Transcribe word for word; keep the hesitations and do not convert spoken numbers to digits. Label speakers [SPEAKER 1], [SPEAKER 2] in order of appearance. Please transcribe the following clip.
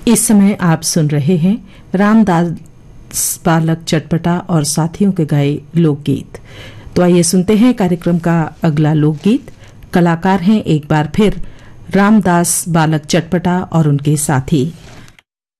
[SPEAKER 1] इस समय आप सुन रहे हैं रामदास बालक चटपटा और साथियों के गाए लोकगीत। तो आइए सुनते हैं कार्यक्रम का अगला लोकगीत। कलाकार हैं एक बार फिर रामदास बालक चटपटा और उनके साथी।